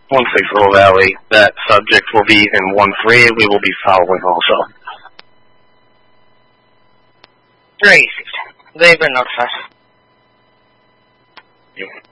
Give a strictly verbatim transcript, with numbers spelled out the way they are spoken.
one six Little Valley. That subject will be in one three. We will be following also. Received. They've been notified. Yeah.